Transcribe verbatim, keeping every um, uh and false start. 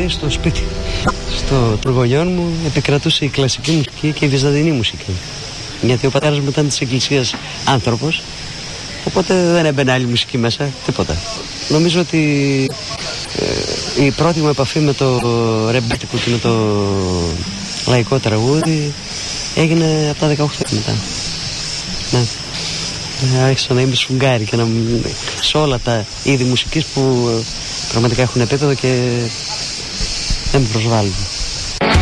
ζωή στο σπίτι. Στο των γονιών μου επικρατούσε η κλασική μουσική και η βυζαντινή μουσική. Γιατί ο πατέρας μου ήταν της εκκλησίας άνθρωπος, οπότε δεν έμπαινε άλλη μουσική μέσα, τίποτα. Νομίζω ότι ε, η πρώτη μου επαφή με το ρεμπέτικο και με το λαϊκό τραγούδι έγινε από τα δεκαοκτώ μετά. Ναι. Άρχισα να είμαι σφουγγάρι και να σε όλα τα είδη μουσικής που πραγματικά έχουν επίπεδο και δεν με προσβάλλουν.